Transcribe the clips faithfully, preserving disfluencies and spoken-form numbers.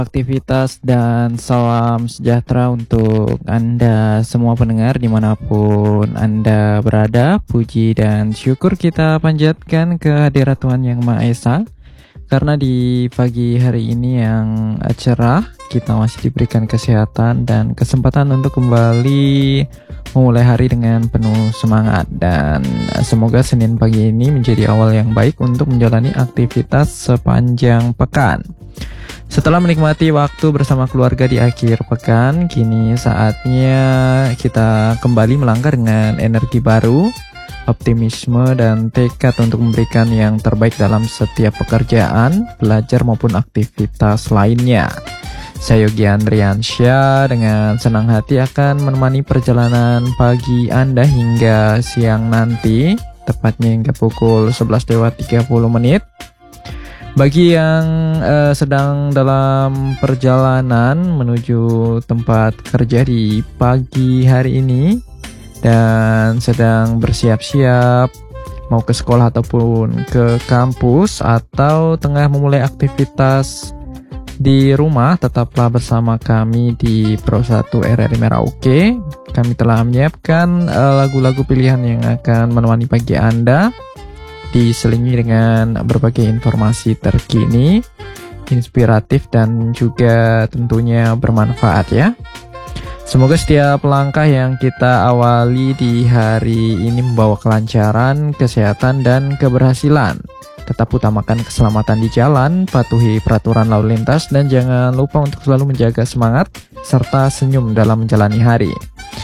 Aktivitas dan salam sejahtera untuk Anda semua pendengar dimanapun Anda berada. Puji dan syukur kita panjatkan kehadirat Tuhan Yang Maha Esa, karena di pagi hari ini yang cerah kita masih diberikan kesehatan dan kesempatan untuk kembali memulai hari dengan penuh semangat. Dan semoga Senin pagi ini menjadi awal yang baik untuk menjalani aktivitas sepanjang pekan. Setelah menikmati waktu bersama keluarga di akhir pekan, kini saatnya kita kembali melangkah dengan energi baru, optimisme, dan tekad untuk memberikan yang terbaik dalam setiap pekerjaan, belajar maupun aktivitas lainnya. Saya Yogi Andriansyah dengan senang hati akan menemani perjalanan pagi Anda hingga siang nanti, tepatnya hingga pukul sebelas lewat tiga puluh menit. Bagi yang uh, sedang dalam perjalanan menuju tempat kerja di pagi hari ini dan sedang bersiap-siap mau ke sekolah ataupun ke kampus atau tengah memulai aktivitas di rumah, tetaplah bersama kami di Pro satu R R I Merauke. Kami telah menyiapkan uh, lagu-lagu pilihan yang akan menemani pagi Anda, diselingi dengan berbagai informasi terkini, inspiratif, dan juga tentunya bermanfaat ya. Semoga setiap langkah yang kita awali di hari ini membawa kelancaran, kesehatan, dan keberhasilan. Tetap utamakan keselamatan di jalan, patuhi peraturan lalu lintas, dan jangan lupa untuk selalu menjaga semangat serta senyum dalam menjalani hari.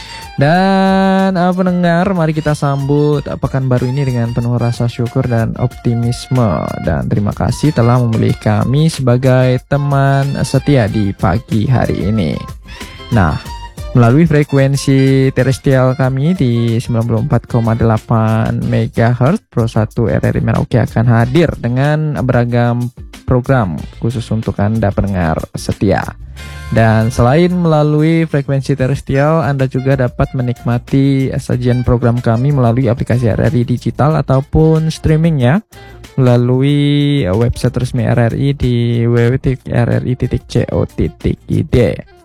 Dan uh, pendengar, mari kita sambut uh, pekan baru ini dengan penuh rasa syukur dan optimisme. Dan terima kasih telah memilih kami sebagai teman setia di pagi hari ini. Nah, melalui frekuensi terestrial kami di sembilan puluh empat koma delapan megahertz, Pro satu R R I Merauke akan hadir dengan beragam program khusus untuk Anda pendengar setia. Dan selain melalui frekuensi terestrial, Anda juga dapat menikmati sajian program kami melalui aplikasi R R I Digital ataupun streamingnya melalui website resmi R R I di w w w titik r r i titik co titik i d.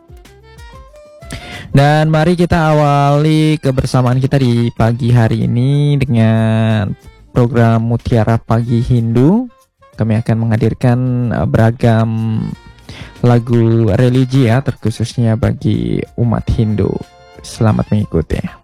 Dan mari kita awali kebersamaan kita di pagi hari ini dengan program Mutiara Pagi Hindu. Kami akan menghadirkan beragam lagu religi ya, terkhususnya bagi umat Hindu. Selamat mengikuti.